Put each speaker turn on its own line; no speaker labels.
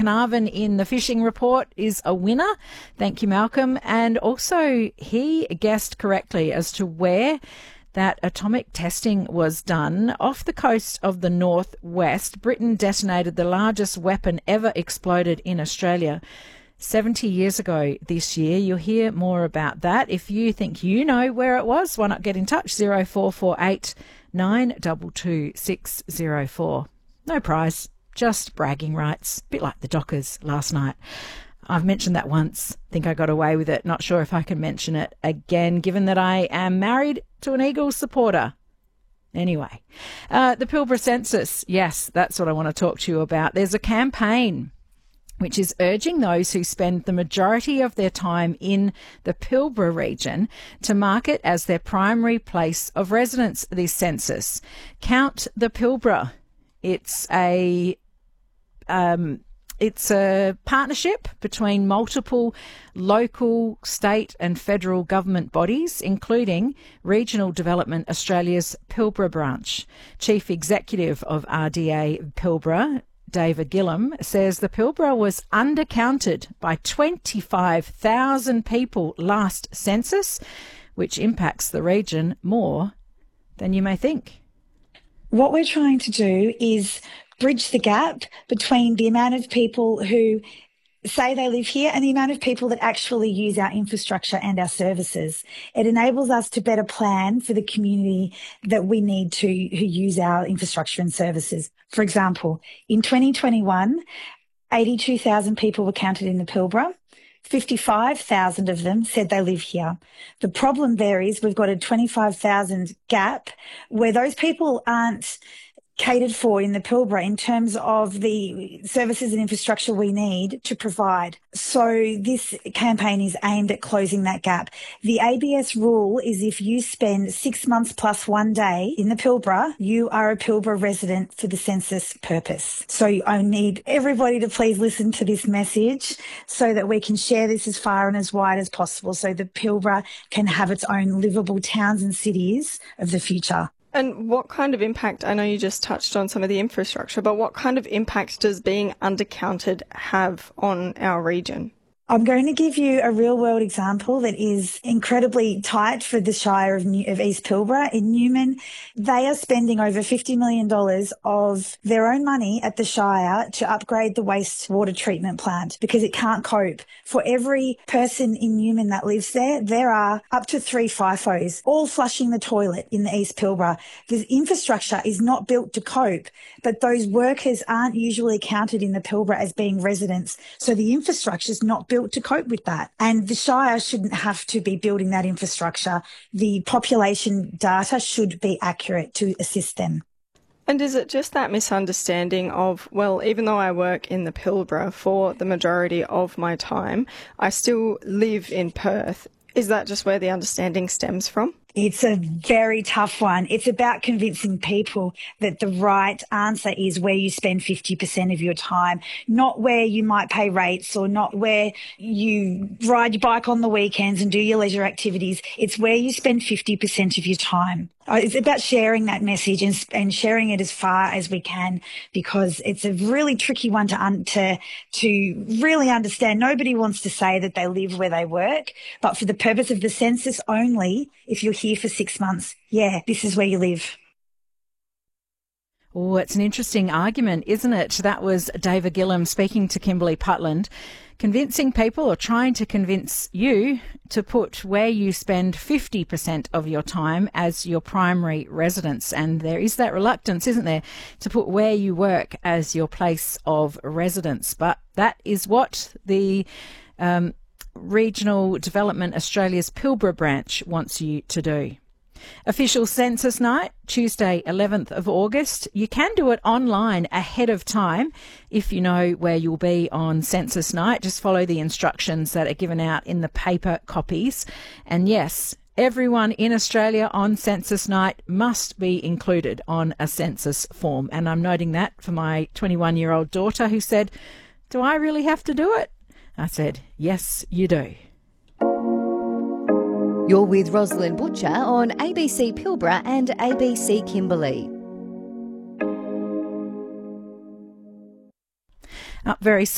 Carnarvon in the fishing report is a winner. Thank you, Malcolm. And also he guessed correctly as to where that atomic testing was done. Off the coast of the northwest, Britain detonated the largest weapon ever exploded in Australia 70 years ago this year. You'll hear more about that. If you think you know where it was, why not get in touch? 0448 922 604. No prize, just bragging rights. A bit like the Dockers last night. I've mentioned that once. Think I got away with it. Not sure if I can mention it again, given that I am married to an Eagles supporter. Anyway, the Pilbara census. Yes, that's what I want to talk to you about. There's a campaign which is urging those who spend the majority of their time in the Pilbara region to mark it as their primary place of residence this census. Count the Pilbara. It's a partnership between multiple local, state and federal government bodies, including Regional Development Australia's Pilbara branch. Chief Executive of RDA Pilbara, David Gillum, says the Pilbara was undercounted by 25,000 people last census, which impacts the region more than you may think.
What we're trying to do is bridge the gap between the amount of people who say they live here and the amount of people that actually use our infrastructure and our services. It enables us to better plan for the community that we need to who use our infrastructure and services. For example, in 2021, 82,000 people were counted in the Pilbara. 55,000 of them said they live here. The problem there is we've got a 25,000 gap where those people aren't catered for in the Pilbara in terms of the services and infrastructure we need to provide. So this campaign is aimed at closing that gap. The ABS rule is if you spend 6 months plus 1 day in the Pilbara, you are a Pilbara resident for the census purpose. So I need everybody to please listen to this message so that we can share this as far and as wide as possible so the Pilbara can have its own livable towns and cities of the future.
And what kind of impact, I know you just touched on some of the infrastructure, but what kind of impact does being undercounted have on our region?
I'm going to give you a real-world example that is incredibly tight for the Shire of East Pilbara. In Newman, they are spending over $50 million of their own money at the Shire to upgrade the wastewater treatment plant because it can't cope. For every person in Newman that lives there, there are up to 3 FIFOs, all flushing the toilet in the East Pilbara. The infrastructure is not built to cope, but those workers aren't usually counted in the Pilbara as being residents. So the infrastructure is not built to cope with that. And the Shire shouldn't have to be building that infrastructure. The population data should be accurate to assist them.
And is it just that misunderstanding of, well, even though I work in the Pilbara for the majority of my time, I still live in Perth? Is that just where the understanding stems from?
It's a very tough one. It's about convincing people that the right answer is where you spend 50% of your time, not where you might pay rates or not where you ride your bike on the weekends and do your leisure activities. It's where you spend 50% of your time. It's about sharing that message and sharing it as far as we can because it's a really tricky one to really understand. Nobody wants to say that they live where they work, but for the purpose of the census only, if you're here for 6 months, yeah, this is where you live.
Oh, it's an interesting argument, isn't it? That was David Gillum speaking to Kimberly Putland, convincing people or trying to convince you to put where you spend 50% of your time as your primary residence. And there is that reluctance, isn't there, to put where you work as your place of residence. But that is what the Regional Development Australia's Pilbara branch wants you to do. Official census night, Tuesday 11th of August. You can do it online ahead of time if you know where you'll be on census night. Just follow the instructions that are given out in the paper copies. And yes, everyone in Australia on census night must be included on a census form. And I'm noting that for my 21-year-old daughter who said, "Do I really have to do it?" I said, "Yes, you do."
You're with Rosalind Butcher on ABC Pilbara and ABC Kimberley.
Up very